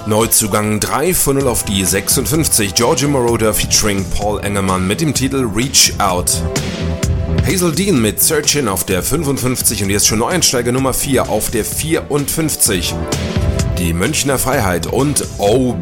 Neuzugang 3 von 0 auf die 56, Giorgio Moroder featuring Paul Engelmann mit dem Titel Reach Out. Hazel Dean mit Searchin' auf der 55 und jetzt schon Neueinsteiger Nummer 4 auf der 54. Die Münchner Freiheit und Oh